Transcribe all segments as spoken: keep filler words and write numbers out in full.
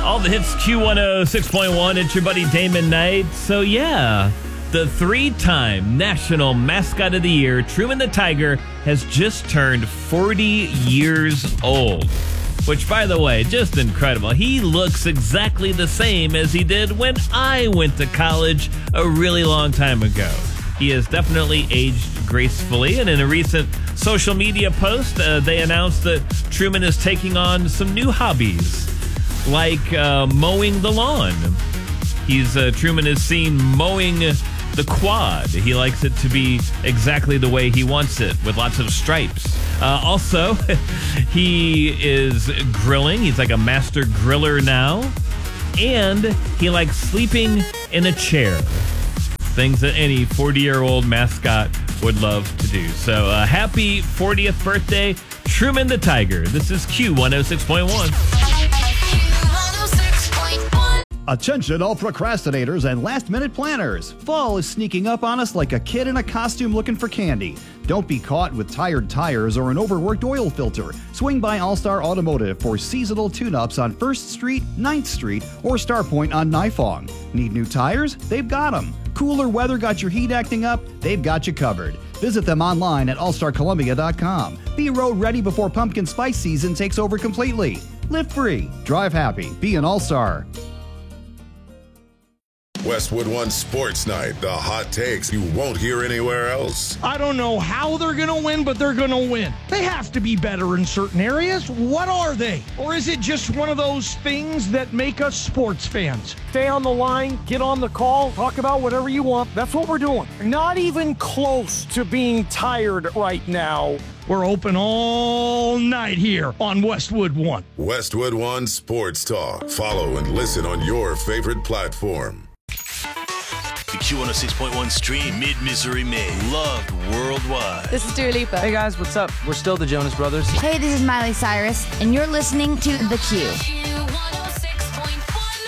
All the hits, Q one oh six point one. It's your buddy Damon Knight. So, yeah, the three-time National Mascot of the Year, Truman the Tiger, has just turned forty years old. Which, by the way, just incredible. He looks exactly the same as he did when I went to college a really long time ago. He has definitely aged gracefully, and in a recent social media post, uh, they announced that Truman is taking on some new hobbies, like uh, mowing the lawn. He's uh, Truman is seen mowing the quad. He likes it to be exactly the way he wants it, with lots of stripes. Uh, also, he is grilling. He's like a master griller now. And he likes sleeping in a chair. Things that any forty-year-old mascot would love to do. So uh, happy fortieth birthday, Truman the Tiger. This is Q one oh six point one. Attention all procrastinators and last-minute planners. Fall is sneaking up on us like a kid in a costume looking for candy. Don't be caught with tired tires or an overworked oil filter. Swing by All-Star Automotive for seasonal tune-ups on first street, ninth street, or Starpoint on Nifong. Need new tires? They've got them. Cooler weather got your heat acting up? They've got you covered. Visit them online at all star columbia dot com. Be road ready before pumpkin spice season takes over completely. Live free, drive happy, be an All-Star. Westwood One Sports Night, the hot takes you won't hear anywhere else. I don't know how they're going to win, but they're going to win. They have to be better in certain areas. What are they? Or is it just one of those things that make us sports fans? Stay on the line, get on the call, talk about whatever you want. That's what we're doing. Not even close to being tired right now. We're open all night here on Westwood One. Westwood One Sports Talk. Follow and listen on your favorite platform. The Q one oh six point one stream, mid-Missouri made, loved worldwide. This is Dua Lipa. Hey guys, what's up? We're still the Jonas Brothers. Hey, this is Miley Cyrus, and you're listening to The Q. Q one oh six point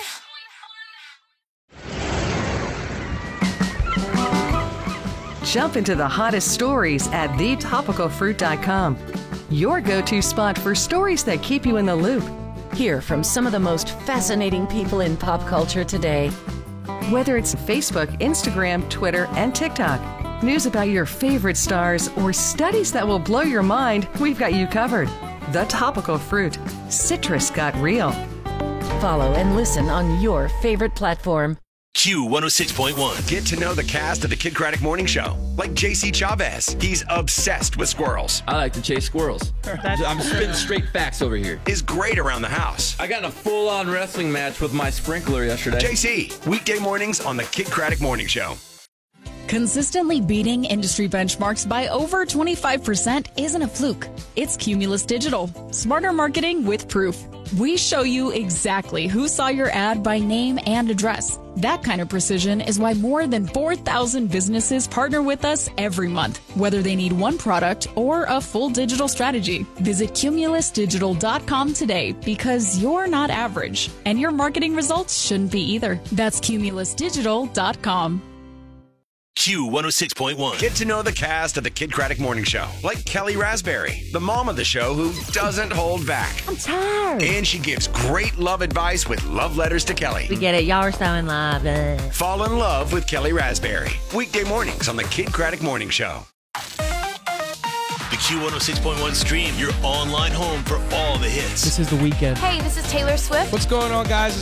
one. Jump into the hottest stories at the topical fruit dot com. Your go-to spot for stories that keep you in the loop. Hear from some of the most fascinating people in pop culture today. Whether it's Facebook, Instagram, Twitter, and TikTok, news about your favorite stars, or studies that will blow your mind, we've got you covered. The Topical Fruit. Citrus got real. Follow and listen on your favorite platform. Q one oh six point one. Get to know the cast of the Kid Craddock Morning Show, like J C Chavez. He's obsessed with squirrels. I like to chase squirrels. I'm spitting straight facts over here. Is great around the house. I got in a full-on wrestling match with my sprinkler yesterday. J C, weekday mornings on the Kid Craddock Morning Show. Consistently beating industry benchmarks by over twenty-five percent isn't a fluke. It's Cumulus Digital. Smarter marketing with proof. We show you exactly who saw your ad by name and address. That kind of precision is why more than four thousand businesses partner with us every month, whether they need one product or a full digital strategy. Visit cumulus digital dot com today, because you're not average, and your marketing results shouldn't be either. That's cumulus digital dot com. Q one oh six point one. Get to know the cast of the Kid Craddock Morning Show, like Kelly Raspberry, the mom of the show who doesn't hold back. I'm tired. And she gives great love advice with love letters to Kelly. We get it. Y'all are so in love. Ugh. Fall in love with Kelly Raspberry. Weekday mornings on the Kid Craddock Morning Show. The Q one oh six point one stream, your online home for all the hits. This is The Weeknd. Hey, this is Taylor Swift. What's going on, guys?